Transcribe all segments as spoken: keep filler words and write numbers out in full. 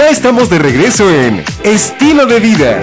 Ya estamos de regreso en Estilo de Vida.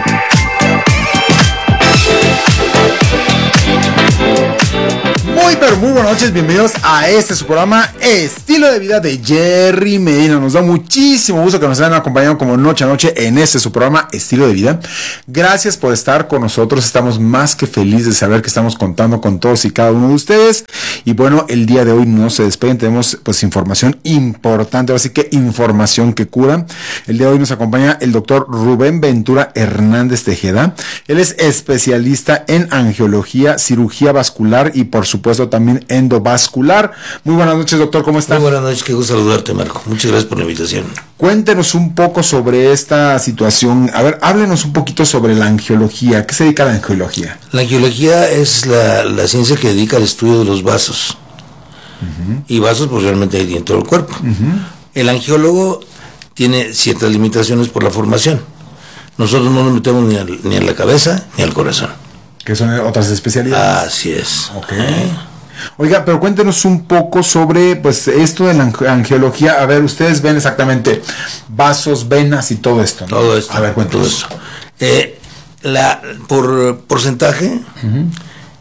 Muy pero muy buenas noches, bienvenidos a este su programa Estilo de Vida de Jerry Medina. Nos da muchísimo gusto que nos hayan acompañado como noche a noche en este su programa Estilo de Vida. Gracias por estar con nosotros, estamos más que felices de saber que estamos contando con todos y cada uno de ustedes. Y bueno, el día de hoy no se despeguen, tenemos pues información importante, así que información que cura. El día de hoy nos acompaña el doctor Rubén Ventura Hernández Tejeda. Él es especialista en angiología, cirugía vascular y por supuesto también endovascular. Muy buenas noches, doctor, ¿cómo está? Muy buenas noches, qué gusto saludarte, Marco. Muchas gracias por la invitación. Cuéntenos un poco sobre esta situación. A ver, háblenos un poquito sobre la angiología. ¿A qué se dedica la angiología? La angiología es la, la ciencia que dedica al estudio de los vasos. Uh-huh. Y vasos, pues realmente hay dentro del cuerpo. Uh-huh. El angiólogo tiene ciertas limitaciones por la formación. Nosotros no nos metemos ni, al, ni a la cabeza ni al corazón. Que son otras especialidades. Así es. Ok. ¿Eh? Oiga, pero cuéntenos un poco sobre pues esto de la angiología. A ver, ustedes ven exactamente vasos, venas y todo esto, ¿no? Todo esto. A ver, cuéntenos. Todo esto. Eh, la, por porcentaje, uh-huh.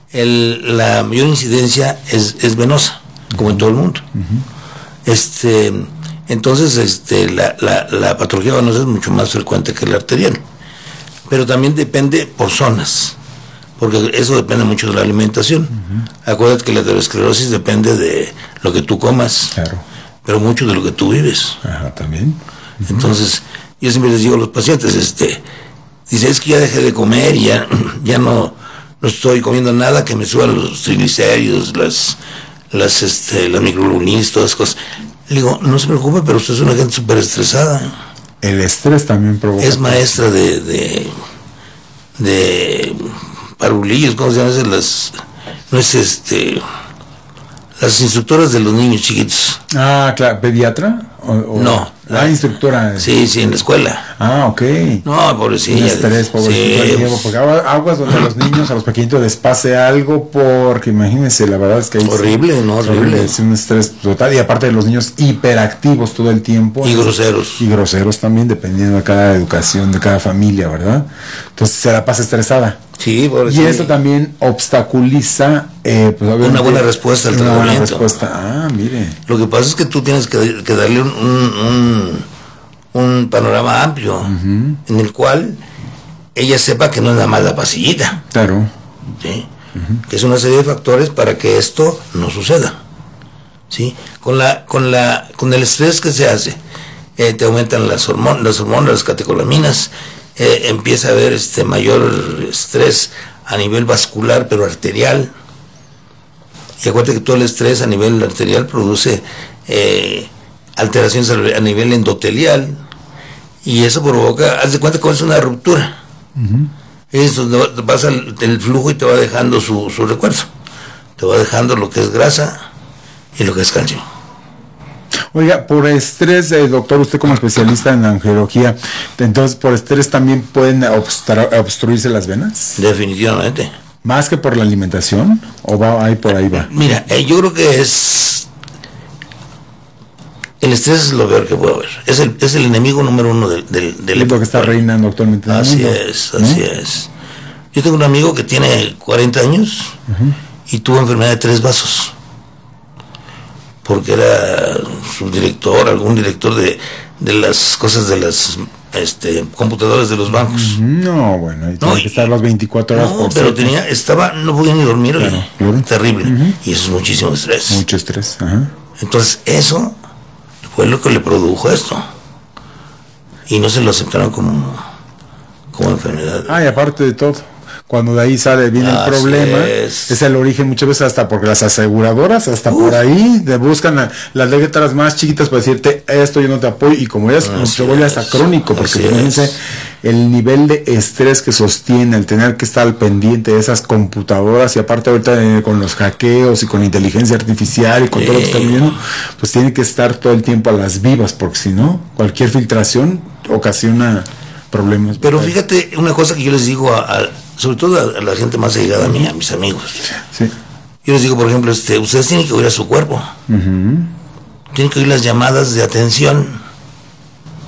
el, la mayor incidencia es, es venosa, uh-huh. como en todo el mundo. Uh-huh. Este, entonces, este, la, la, la patología venosa es mucho más frecuente que la arterial. Pero también depende por zonas, porque eso depende mucho de la alimentación. Uh-huh. Acuérdate que la aterosclerosis depende de lo que tú comas, claro, pero mucho de lo que tú vives. Ajá, también. Uh-huh. Entonces, yo siempre les digo a los pacientes, este, dice, es que ya dejé de comer y ya, ya no, no estoy comiendo nada que me suban los triglicéridos, las, las, este, las microalbuminas, todas esas cosas. Le digo, no se preocupe, pero usted es una gente súper estresada. El estrés también provoca. Es maestra de, de, de parvulillos, ¿cómo se llaman? Las, no es este, las instructoras de los niños chiquitos. Ah, claro, ¿pediatra? O, o no. La ah, instructora. Sí, sí, en la escuela. Ah, ok. No, pobrecilla. Un estrés, pobrecilla. Sí. Porque aguas donde a los niños, a los pequeñitos les pase algo, porque imagínense, la verdad es que... Horrible, sí, no, horrible. Es un estrés total, y aparte de los niños hiperactivos todo el tiempo. Y groseros. Y groseros también, dependiendo de cada educación, de cada familia, ¿verdad? Entonces se la pasa estresada. Sí, por y esto también obstaculiza eh, pues, una buena respuesta al una tratamiento. Buena respuesta. Ah, mire. Lo que pasa es que tú tienes que, que darle un, un, un panorama amplio, uh-huh. en el cual ella sepa que no es nada más la pastillita. Claro. ¿Sí? Uh-huh. Que es una serie de factores para que esto no suceda. ¿Sí? Con la, con la, con el estrés que se hace, eh, te aumentan las hormonas, las hormonas, las catecolaminas. Eh, empieza a haber este mayor estrés a nivel vascular, pero arterial. Y acuérdate que todo el estrés a nivel arterial produce eh, alteraciones a nivel endotelial, y eso provoca, haz de cuenta que es una ruptura. Uh-huh. Eso pasa el, el flujo y te va dejando su, su recuerdo. Te va dejando lo que es grasa y lo que es calcio. Oiga, por estrés, eh, doctor, usted como especialista en angiología, entonces por estrés también pueden obstru- obstruirse las venas. Definitivamente. ¿Más que por la alimentación? ¿O va ahí por ahí va? Mira, eh, yo creo que es... El estrés es lo peor que puede haber. Es el, es el enemigo número uno del... del, del es lo que está reinando actualmente. Así es, así ¿no? es. Yo tengo un amigo que tiene cuarenta años uh-huh. y tuvo enfermedad de tres vasos. Porque era subdirector, algún director de, de las cosas de las este, computadoras de los bancos. No, bueno, ahí no, tiene que estar las veinticuatro horas no, por pero siete. tenía, estaba, no podía ni dormir, claro, claro. terrible. Uh-huh. Y eso es muchísimo estrés. Mucho estrés, ajá. Entonces, eso fue lo que le produjo esto. Y no se lo aceptaron como, como enfermedad. Ah, y aparte de todo, cuando de ahí sale bien el problema, es. es el origen muchas veces hasta porque las aseguradoras, hasta Uf. por ahí, te buscan la, las letras más chiquitas para decirte, esto yo no te apoyo, y como ya se vuelve hasta crónico, porque fíjense el nivel de estrés que sostiene el tener que estar al pendiente de esas computadoras, y aparte ahorita eh, con los hackeos y con inteligencia artificial y con sí. todo lo que está viendo, pues tiene que estar todo el tiempo a las vivas, porque si no, cualquier filtración ocasiona problemas. Pero fíjate, una cosa que yo les digo a, a sobre todo a, a la gente más allegada a mí, a mis amigos. Sí. Yo les digo, por ejemplo, este, ustedes tienen que oír a su cuerpo. Uh-huh. Tienen que oír las llamadas de atención.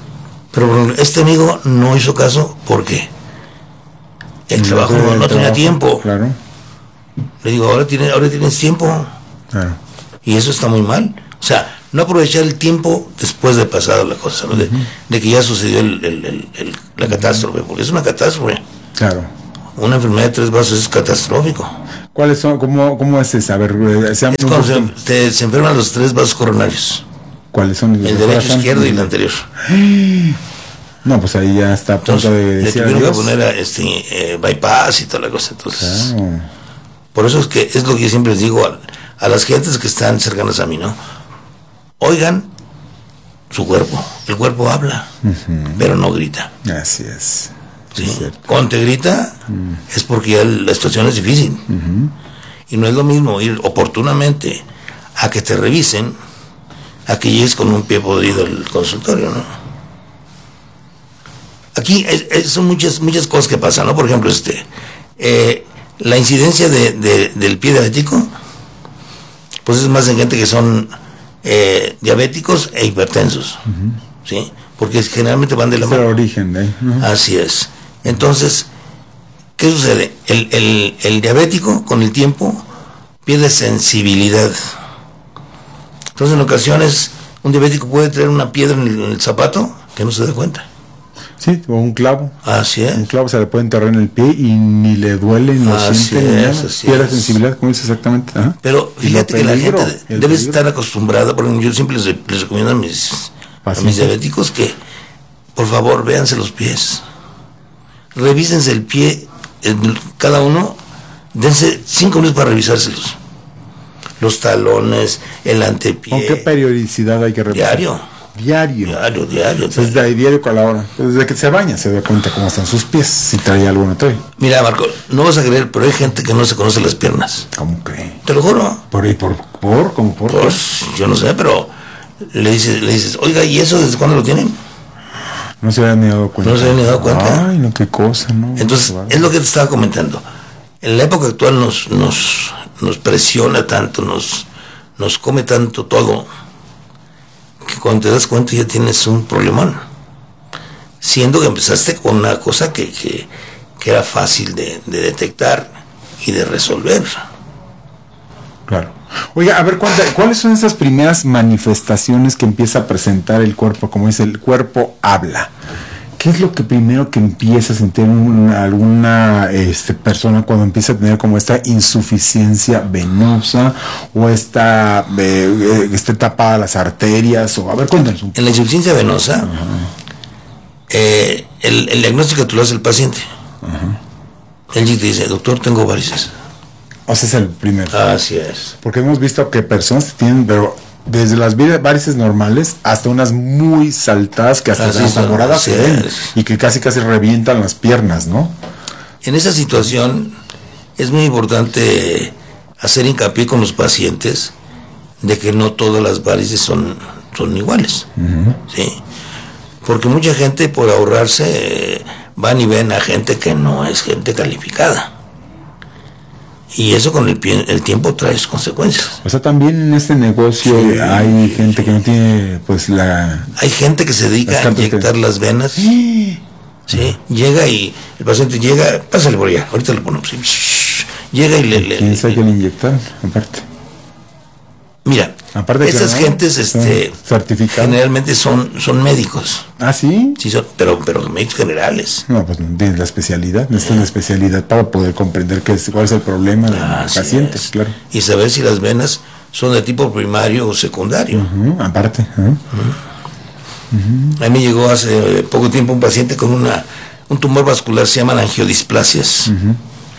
Pero este amigo no hizo caso porque el No, trabajo el no, no tenía trabajo, tiempo. Claro, Le digo, ahora, tiene, ahora tienes tiempo. claro. Y eso está muy mal. O sea, no aprovechar el tiempo después de pasado la cosa, ¿no? de, uh-huh. de que ya sucedió el, el, el, el, la catástrofe, porque es una catástrofe. Claro. Una enfermedad de tres vasos es catastrófico. ¿Cuáles son? ¿Cómo, cómo es esa? A ver, es cuando se, te, se enferman los tres vasos coronarios. ¿Cuáles son? El derecho, corazón? Izquierdo y el anterior. No, pues ahí ya está a punto Entonces, de le tuvieron que poner a, este, eh, bypass y toda la cosa. Entonces, claro. Por eso es que es lo que yo siempre les digo a, a las gentes que están cercanas a mí, ¿no? Oigan su cuerpo. El cuerpo habla, uh-huh. pero no grita. Así es. ¿Sí? Es Cuando te grita, uh-huh. es porque ya la situación es difícil. Uh-huh. Y no es lo mismo ir oportunamente a que te revisen, a que llegues con un pie podrido al consultorio, ¿no? Aquí es, es, son muchas muchas cosas que pasan, ¿no? Por ejemplo, este eh, la incidencia de, de, del pie diabético, pues es más en gente que son eh, diabéticos e hipertensos, uh-huh. ¿sí? Porque generalmente van de la mano. Es el origen, ¿eh? Uh-huh. Así es. Entonces, ¿qué sucede? El, el, el diabético, con el tiempo, pierde sensibilidad. Entonces, en ocasiones, un diabético puede traer una piedra en el, en el zapato que no se da cuenta. Sí, o un clavo. Así es. Un clavo se le puede enterrar en el pie y ni le duele, ni lo así siente, es, ni así pierde es. sensibilidad, como dices exactamente. Ajá. Pero fíjate que peligro, la gente debe peligro. estar acostumbrada, porque yo siempre les, les recomiendo a mis, a mis diabéticos que, por favor, véanse los pies. Revísense el pie, el, cada uno, dense cinco minutos para revisárselos. Los talones, el antepié. ¿Con qué periodicidad hay que revisar? Diario. Diario. Diario, diario. Entonces, de ahí diario con la hora. Desde que se baña se da cuenta cómo están sus pies, si trae algo o no trae. Mira, Marco, no vas a creer, pero hay gente que no se conoce las piernas. ¿Cómo cree? Te lo juro. ¿Por y por? ¿Por? ¿Cómo por? Pues, yo no sé, pero le dices, le dices, oiga, ¿y eso desde cuándo lo tienen? No se habían ni dado cuenta. No se habían ni dado cuenta. Ay, no, qué cosa, ¿no? Entonces, vale. Es lo que te estaba comentando. En la época actual nos, nos, nos presiona tanto, nos, nos come tanto todo, que cuando te das cuenta ya tienes un problemón, siendo que empezaste con una cosa que, que, que era fácil de, de detectar y de resolver. Claro. Oiga, a ver, ¿cuáles son esas primeras manifestaciones que empieza a presentar el cuerpo? Como dice, el cuerpo habla. ¿Qué es lo que primero que empieza a sentir una, alguna este, persona cuando empieza a tener como esta insuficiencia venosa o esta eh, esté tapada las arterias? O a ver, cuéntanos un poco. En la insuficiencia venosa, eh, el, el diagnóstico tú lo hace el paciente. Uh-huh. Él te dice, doctor, tengo varices. O sea, es el primero. Así es. Porque hemos visto que personas tienen, pero desde las varices normales hasta unas muy saltadas que hasta hasta moradas se ven y que casi casi revientan las piernas, ¿no? En esa situación es muy importante hacer hincapié con los pacientes de que no todas las varices son, son iguales, uh-huh. ¿sí? Porque mucha gente por ahorrarse eh, van y ven a gente que no es gente calificada. Y eso con el, pie, el tiempo trae sus consecuencias. O sea, también en este negocio sí, hay gente que no tiene, pues, la... Hay gente que se dedica a inyectar que... las venas. Sí. Sí. Uh-huh. Llega y el paciente llega, pásale por allá, ahorita le ponemos. Llega y le... le ¿Quién sabe que le inyectan, aparte? Mira, aparte esas que no, gentes este, generalmente son, son médicos. ¿Ah, sí? Sí, son, pero, pero médicos generales. No, pues tienen la especialidad, necesitan la especialidad para poder comprender qué es, cuál es el problema del paciente, claro. Y saber si las venas son de tipo primario o secundario. Uh-huh, aparte. Uh-huh. Uh-huh. Uh-huh. A mí me llegó hace poco tiempo un paciente con una un tumor vascular, se llaman angiodisplasias. Uh-huh.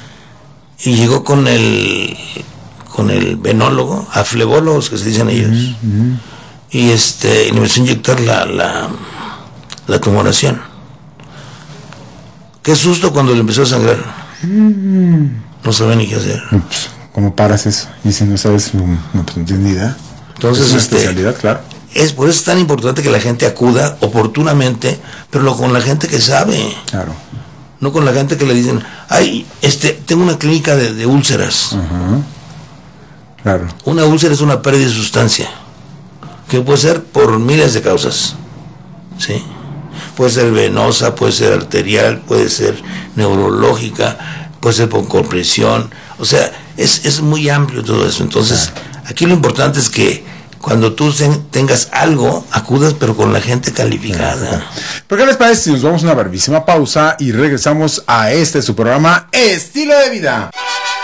Y llegó con el... con el venólogo, aflebólogos que se dicen ellos, uh-huh. y este y le empezó a inyectar la, la, la tumoración. Qué susto cuando le empezó a sangrar. Uh-huh. No sabía ni qué hacer. Ups, ¿cómo paras eso? Y si no sabes, no, no tienes ni idea. Entonces, es una este, especialidad, claro. Es por eso es tan importante que la gente acuda oportunamente, pero lo, con la gente que sabe. Claro. No con la gente que le dicen, ay, este, tengo una clínica de, de úlceras. Uh-huh. Claro. Una úlcera es una pérdida de sustancia que puede ser por miles de causas, ¿sí? puede ser venosa, puede ser arterial, puede ser neurológica, puede ser por compresión, o sea, es, es muy amplio todo eso. Entonces, aquí lo importante es que cuando tú tengas algo, acudas pero con la gente calificada. ¿Por qué les parece si nos vamos a una brevísima pausa y regresamos a este su programa Estilo de Vida?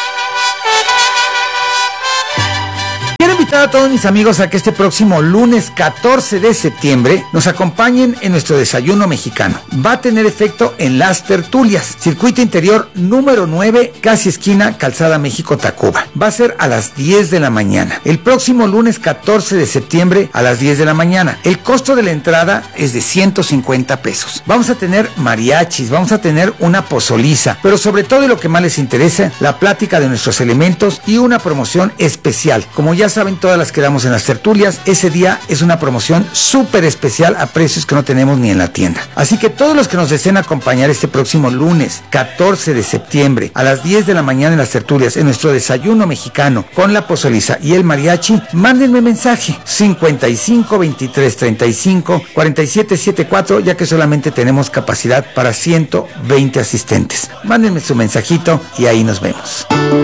Quiero invitar a todos mis amigos a que este próximo lunes catorce de septiembre nos acompañen en nuestro desayuno mexicano. Va a tener efecto en Las Tertulias, circuito interior número nueve, casi esquina Calzada México-Tacuba. Va a ser a las diez de la mañana. El próximo lunes catorce de septiembre a las diez de la mañana. El costo de la entrada es de ciento cincuenta pesos. Vamos a tener mariachis, vamos a tener una pozoliza, pero sobre todo y lo que más les interesa, la plática de nuestros elementos y una promoción especial. Como ya saben, todas las que damos en las tertulias, ese día es una promoción súper especial a precios que no tenemos ni en la tienda. Así que todos los que nos deseen acompañar este próximo lunes catorce de septiembre a las diez de la mañana en las tertulias, en nuestro desayuno mexicano con la pozoliza y el mariachi, mándenme mensaje cincuenta y cinco, veintitrés, treinta y cinco, cuarenta y siete setenta y cuatro, ya que solamente tenemos capacidad para ciento veinte asistentes. Mándenme su mensajito y ahí nos vemos.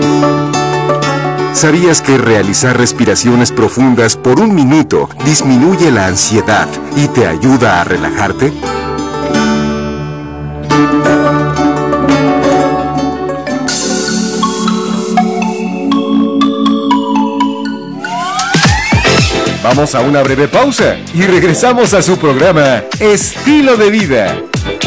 ¿Sabías que realizar respiraciones profundas por un minuto disminuye la ansiedad y te ayuda a relajarte? Vamos a una breve pausa y regresamos a su programa Estilo de Vida.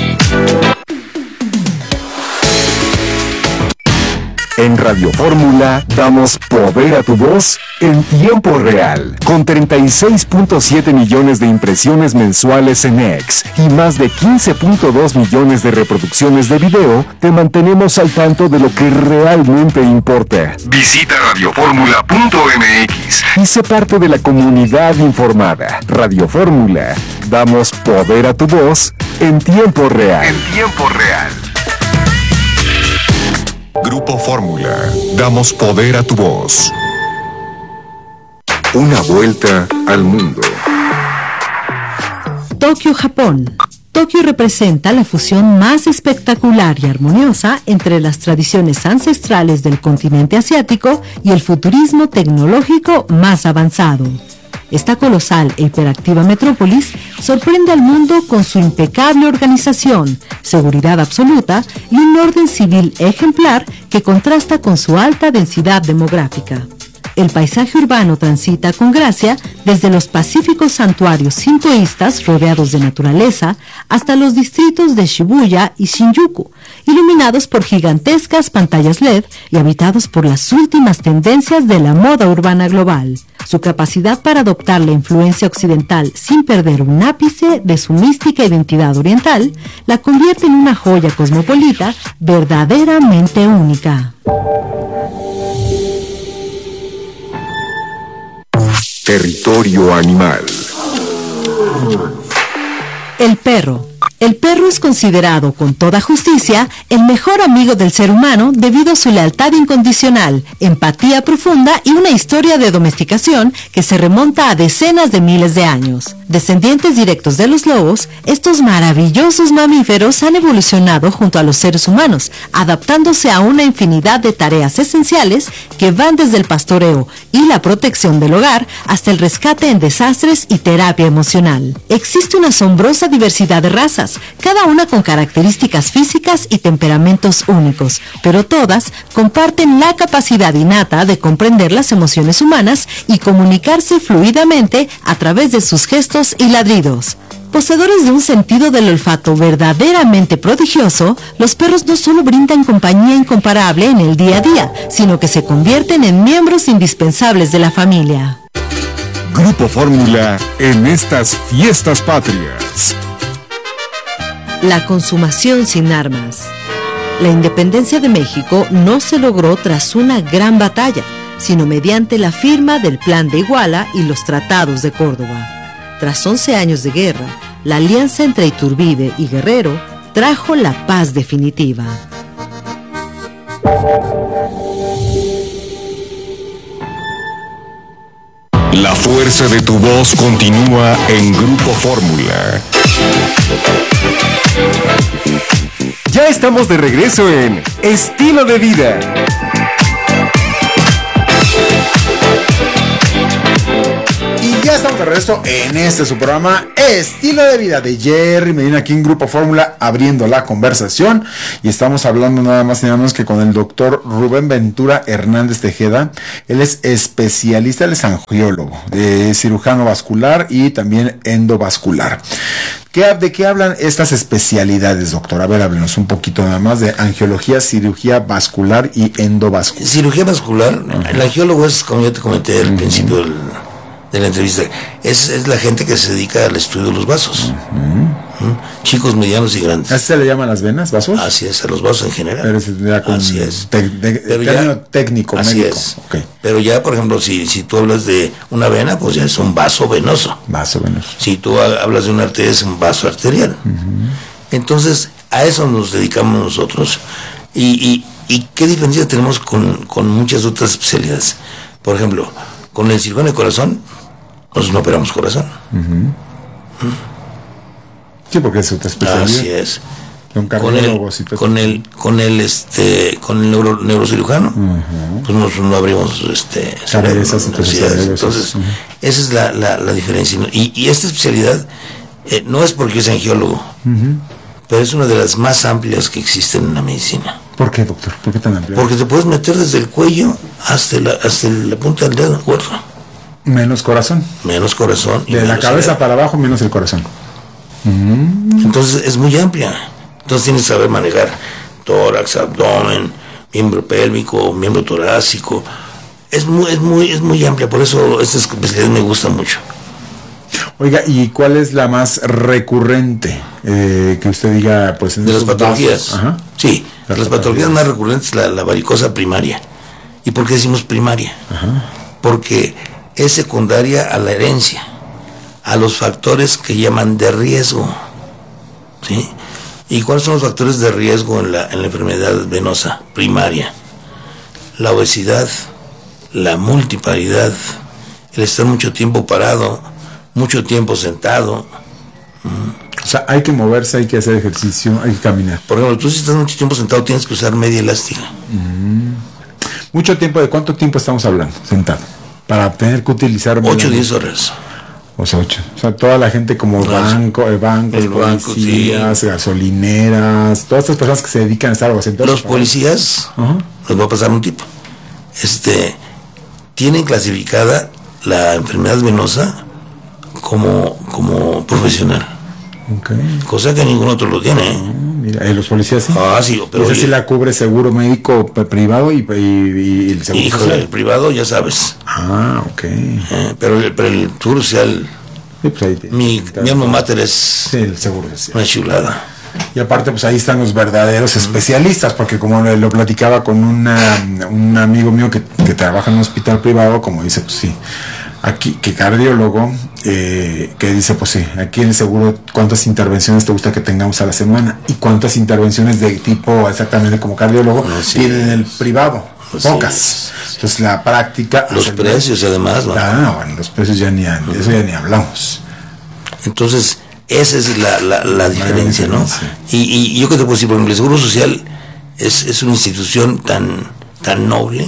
En Radio Fórmula damos poder a tu voz en tiempo real. Con treinta y seis punto siete millones de impresiones mensuales en X y más de quince punto dos millones de reproducciones de video, te mantenemos al tanto de lo que realmente importa. Visita radio fórmula punto m x y sé parte de la comunidad informada. Radio Fórmula, damos poder a tu voz en tiempo real. En tiempo real. Grupo Fórmula, damos poder a tu voz. Una vuelta al mundo. Tokio, Japón. Tokio representa la fusión más espectacular y armoniosa entre las tradiciones ancestrales del continente asiático y el futurismo tecnológico más avanzado. Esta colosal e hiperactiva metrópolis sorprende al mundo con su impecable organización, seguridad absoluta y un orden civil ejemplar que contrasta con su alta densidad demográfica. El paisaje urbano transita con gracia desde los pacíficos santuarios sintoístas rodeados de naturaleza hasta los distritos de Shibuya y Shinjuku, iluminados por gigantescas pantallas L E D y habitados por las últimas tendencias de la moda urbana global. Su capacidad para adoptar la influencia occidental sin perder un ápice de su mística identidad oriental la convierte en una joya cosmopolita verdaderamente única. Territorio animal. El perro. El perro es considerado con toda justicia el mejor amigo del ser humano debido a su lealtad incondicional, empatía profunda y una historia de domesticación que se remonta a decenas de miles de años. Descendientes directos de los lobos, estos maravillosos mamíferos han evolucionado junto a los seres humanos, adaptándose a una infinidad de tareas esenciales que van desde el pastoreo y la protección del hogar hasta el rescate en desastres y terapia emocional. Existe una asombrosa diversidad de razas, cada una con características físicas y temperamentos únicos, pero todas comparten la capacidad innata de comprender las emociones humanas y comunicarse fluidamente a través de sus gestos y ladridos. Poseedores de un sentido del olfato verdaderamente prodigioso, los perros no solo brindan compañía incomparable en el día a día, sino que se convierten en miembros indispensables de la familia. Grupo Fórmula en estas fiestas patrias. La consumación sin armas. La independencia de México no se logró tras una gran batalla, sino mediante la firma del Plan de Iguala y los Tratados de Córdoba. Tras once años de guerra, la alianza entre Iturbide y Guerrero trajo la paz definitiva. La fuerza de tu voz continúa en Grupo Fórmula. estamos de regreso en Estilo de Vida. Y ya estamos de regreso en este su programa Estilo de Vida de Jerry Medina, aquí en Grupo Fórmula, abriendo la conversación. Y estamos hablando nada más y nada menos que con el doctor Rubén Ventura Hernández Tejeda. Él es especialista, él es angiólogo, de cirujano vascular y también endovascular. ¿Qué, ¿De qué hablan estas especialidades, doctor? A ver, háblenos un poquito nada más de angiología, cirugía vascular y endovascular. Cirugía vascular, uh-huh. El angiólogo es, como yo te comenté al uh-huh. principio del, de la entrevista, es, es la gente que se dedica al estudio de los vasos. Uh-huh. ¿Mm? Chicos, medianos y grandes. ¿Así se le llaman las venas, vasos? Así es, a los vasos en general. Pero es ya con así es. Te, de, Pero término ya, técnico, así médico. es. Okay. Pero ya, por ejemplo, si, si tú hablas de una vena, pues ya es un vaso venoso. Vaso venoso. Si tú hablas de una arteria, es un vaso arterial. Uh-huh. Entonces, a eso nos dedicamos nosotros. Y, y, y qué diferencia tenemos con, con muchas otras especialidades. Por ejemplo, con el cirujano de corazón, nosotros no operamos corazón. Uh-huh. ¿Mm? Sí, porque es otra especialidad. Así es. Son con el, con el, con el, este, con el neuro, neurocirujano, uh-huh. pues nosotros no abrimos, este, cerebro, esas entonces, entonces uh-huh. esa es la, la, la diferencia. Y, y esta especialidad eh, no es porque es angiólogo, uh-huh. pero es una de las más amplias que existen en la medicina. ¿Por qué, doctor? ¿Por qué tan amplia? Porque te puedes meter desde el cuello hasta la, hasta la punta del dedo gordo. Menos corazón. Menos corazón. De la cabeza cerebro. Para abajo, menos el corazón. Mm. Entonces es muy amplia. Entonces tienes que saber manejar tórax, abdomen, miembro pélvico, miembro torácico. Es muy, es muy, es muy amplia. Por eso esta especialidad me gusta mucho. Oiga, ¿y cuál es la más recurrente eh, que usted diga, pues, en de las patologías? Ajá. Sí, las, las patologías más recurrentes la, la varicosa primaria. ¿Y por qué decimos primaria? Ajá. Porque es secundaria a la herencia, a los factores que llaman de riesgo, ¿sí? ¿Y cuáles son los factores de riesgo en la, en la enfermedad venosa primaria? La obesidad, la multiparidad, el estar mucho tiempo parado, mucho tiempo sentado. ¿Mm? O sea, hay que moverse, hay que hacer ejercicio, hay que caminar. Por ejemplo, tú si estás mucho tiempo sentado tienes que usar media elástica. Mm. ¿Mucho tiempo? ¿De cuánto tiempo estamos hablando sentado? Para tener que utilizar... ocho o diez horas. O sea, ocho. O sea, toda la gente como no, banco, eh, bancos, el policías, banco, sí. gasolineras, todas estas personas que se dedican a estar sentados. Los policías, uh-huh. les va a pasar un tipo. Este, tienen clasificada la enfermedad venosa como, como profesional. Okay. Cosa que ningún otro lo tiene. ¿eh? Uh, mira, ¿eh, los policías sí? Ah, sí, pero... Esa sí la cubre seguro médico privado y, y, y el seguro Híjole, social. El privado ya sabes. Ah, ok. Eh, pero, pero el seguro social... Sí, pues ahí, mi, mi alma mater es... Sí, el seguro social. Una chulada. Y aparte, pues ahí están los verdaderos mm. especialistas, porque como lo, lo platicaba con una, un amigo mío que, que trabaja en un hospital privado, como dice, pues sí, aquí, que cardiólogo, eh, que dice, pues sí, aquí en el seguro, ¿cuántas intervenciones te gusta que tengamos a la semana? ¿Y cuántas intervenciones de tipo exactamente como cardiólogo no, sí, tienen en el privado? Pues pocas. Sí, sí. Entonces la práctica... Los precios el... además, ¿no? Ah, bueno, los precios ya ni, de uh-huh. eso ya ni hablamos. Entonces, esa es la, la, la diferencia, ¿no? Y, y yo que te puedo decir, por ejemplo, el Seguro Social es, es una institución tan, tan noble,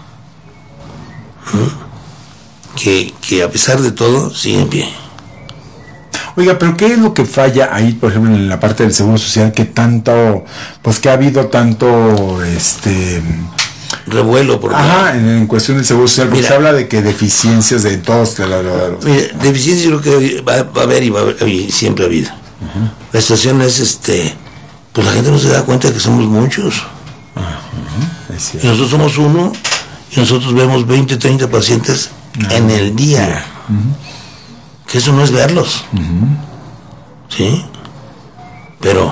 ¿no? Que, que a pesar de todo sigue en pie. Oiga, pero ¿qué es lo que falla ahí, por ejemplo, en la parte del Seguro Social, que tanto, pues que ha habido tanto, este... revuelo? Por Ajá, en, en cuestión del Seguro Social, porque mira, se habla de que deficiencias de todos. De la, de los... Mira, deficiencias yo creo que va, va a haber y va a haber, y siempre ha habido. Uh-huh. La situación es, este, pues la gente no se da cuenta que somos muchos. Uh-huh. Es y nosotros somos uno, y nosotros vemos veinte, treinta pacientes uh-huh. en el día. Uh-huh. Que eso no es verlos. Uh-huh. ¿Sí? Pero,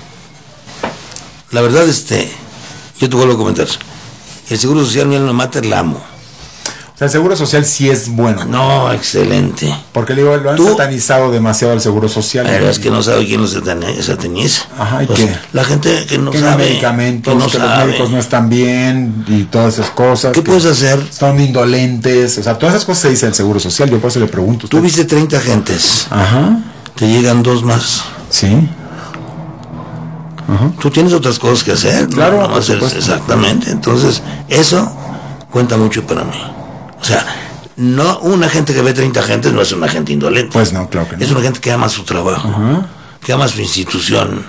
la verdad, este, yo te vuelvo a comentar. El Seguro Social, mi alma mater, la amo. O sea, el Seguro Social sí es bueno. No, excelente. Porque digo, lo han ¿Tú? satanizado demasiado el Seguro Social. Pero es que no sabe quién lo sataniza. Ajá, ¿y pues, qué? La gente que no que sabe. Medicamentos, que, no que sabe. los médicos no están bien y todas esas cosas. ¿Qué puedes hacer? Son indolentes. O sea, todas esas cosas se dice el Seguro Social. Yo por eso le pregunto. Tú viste treinta gentes. Ajá. Te llegan dos más. Sí. Ajá. Tú tienes otras cosas que hacer, ¿no? Claro, Nada más por eres- supuesto. exactamente. Entonces, eso cuenta mucho para mí. O sea, no una gente que ve treinta gentes no es una gente indolente. Pues no, claro que no. Es una gente que ama su trabajo, Ajá. que ama su institución.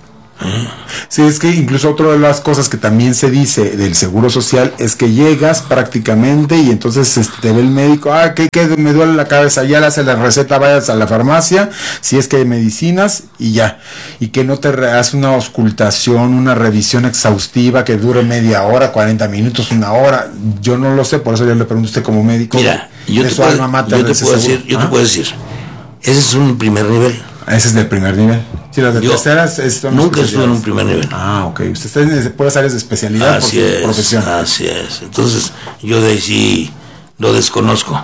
Sí, es que incluso otra de las cosas que también se dice del seguro social es que llegas prácticamente y entonces este, te ve el médico, ah, que, que me duele la cabeza, ya le hace la receta, vayas a la farmacia, si es que hay medicinas y ya. Y que no te re- hace una auscultación, una revisión exhaustiva que dure media hora, cuarenta minutos, una hora. Yo no lo sé, por eso yo le pregunto a usted como médico. Mira, yo de te su puedo, alma mater yo de te ese puedo seguro. decir, yo ¿Ah? te puedo decir, ese es un primer nivel. Ese es del primer nivel. Sí, las de Yo terceras es, son nunca estuve en un especialidades. primer nivel. Ah, ok. Usted está en puras áreas de especialidad por Así su es, profesión. así es. Entonces, yo de ahí sí lo desconozco.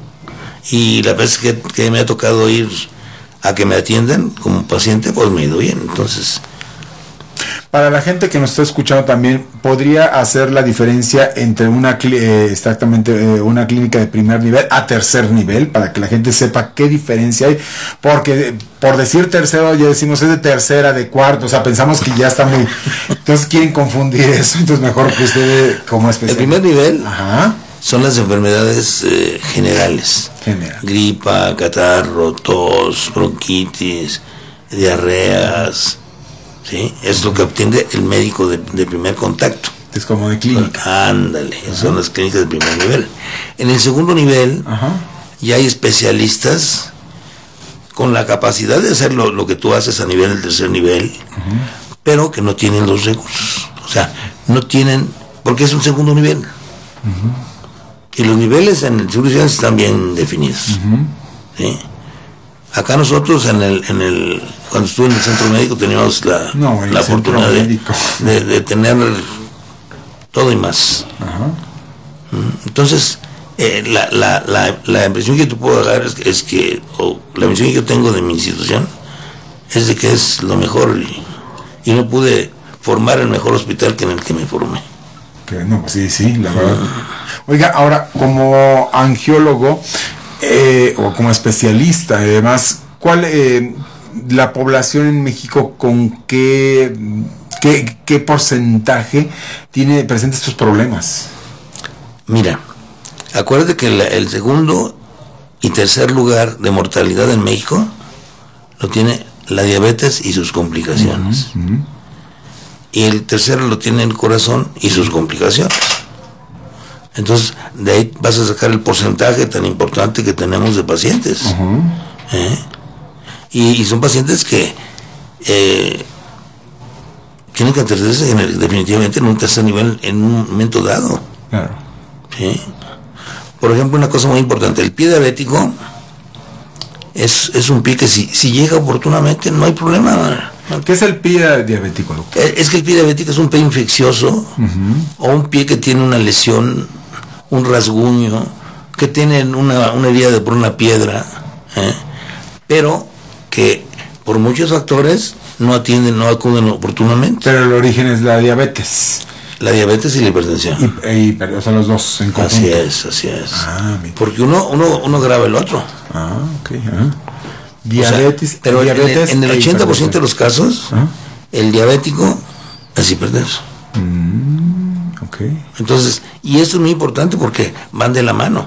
Y la vez que, que me ha tocado ir a que me atiendan como paciente, pues me he ido bien. Entonces, Para la gente que nos está escuchando también, ¿podría hacer la diferencia entre una cli- eh, exactamente eh, una clínica de primer nivel a tercer nivel? Para que la gente sepa qué diferencia hay. Porque eh, por decir tercero ya decimos es de tercera, de cuarto, o sea, pensamos que ya está muy... Entonces quieren confundir eso, entonces mejor que usted como el especialista. primer nivel Ajá. son las enfermedades eh, generales. General. Gripa, catarro, tos, bronquitis, diarreas. ¿Sí? Es lo que atiende el médico de, de primer contacto. Es como de clínica. Ándale, son las clínicas de primer nivel. En el segundo nivel Ajá. ya hay especialistas con la capacidad de hacer lo, lo que tú haces a nivel del tercer nivel, pero que no tienen los recursos. O sea, no tienen, porque es un segundo nivel. Y los niveles en el seguro social están bien definidos. ¿Sí? Acá nosotros en el, en el, cuando estuve en el centro médico teníamos la, No, el la centro oportunidad de, médico. de, de tener todo y más. Ajá. Entonces, eh, la, la, la, la impresión que tú puedo dar es que, es que o la impresión que yo tengo de mi institución es de que es lo mejor y, y no pude formar el mejor hospital que en el que me formé. Que no, sí, sí, la verdad. Oiga, ahora, como angiólogo eh, o como especialista, además, ¿cuál eh, la población en México con qué, qué, qué porcentaje tiene presente estos problemas? Mira, acuérdate que la- el segundo y tercer lugar de mortalidad en México lo tiene la diabetes y sus complicaciones. Y el tercero lo tiene el corazón y sus complicaciones. Entonces, de ahí vas a sacar el porcentaje tan importante que tenemos de pacientes. ¿Eh? Y, y son pacientes que eh, tienen que atenderse en el- definitivamente en un tercer nivel en un momento dado. Claro. ¿Sí? Por ejemplo, una cosa muy importante, el pie diabético es, es un pie que si, si llega oportunamente no hay problema. ¿Qué es el pie diabético, doctor? Eh, Es que el pie diabético es un pie infeccioso o un pie que tiene una lesión, un rasguño, que tiene una, una herida de por una piedra, ¿eh? Pero que por muchos factores no atienden, no acuden oportunamente. Pero el origen es la diabetes. La diabetes y la hipertensión. Y, y- pero, o sea, los dos en conjunto. Así es, así es. Ah, mira. Porque uno, uno, uno graba el otro. Ah, ok. Ajá. O sea, Diabetes, pero en el- diabetes en el e ochenta por ciento de los casos, Ah. el diabético es hipertenso. Ok. Entonces, y esto es muy importante porque van de la mano.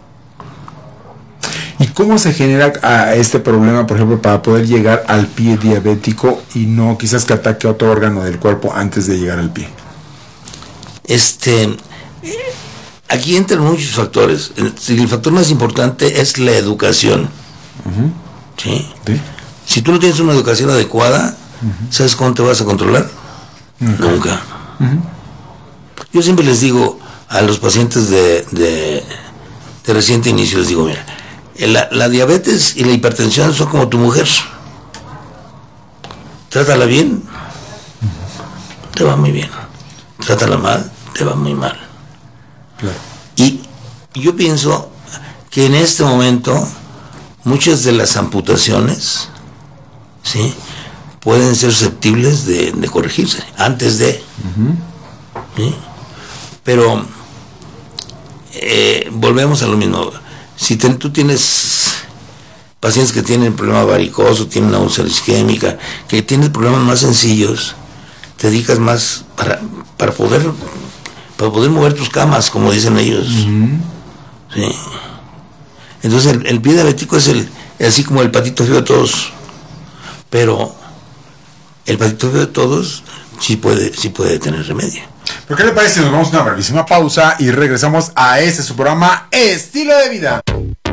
¿Y cómo se genera a este problema, por ejemplo, para poder llegar al pie diabético y no quizás que ataque a otro órgano del cuerpo antes de llegar al pie? Este, eh, aquí entran muchos factores. El, el factor más importante es la educación. ¿Sí? ¿Sí? Si tú no tienes una educación adecuada, ¿sabes cómo te vas a controlar? Nunca. Yo siempre les digo a los pacientes de, de, de reciente inicio, les digo, mira, la, la diabetes y la hipertensión son como tu mujer. Trátala bien, te va muy bien. Trátala mal, te va muy mal. Claro. Y yo pienso que en este momento muchas de las amputaciones, ¿sí?, pueden ser susceptibles de, de corregirse antes de. ¿Sí? Pero eh, volvemos a lo mismo. Si te- tú tienes pacientes que tienen problema varicoso, tienen una úlcera isquémica, que tienen problemas más sencillos, te dedicas más para, para poder para poder mover tus camas, como dicen ellos. Uh-huh. Sí. Entonces el, el pie diabético es el así como el patito feo de todos, pero el patito feo de todos sí puede, sí puede tener remedio. ¿Pero qué le parece si nos vamos a una brevísima pausa y regresamos a este su programa Estilo de Vida?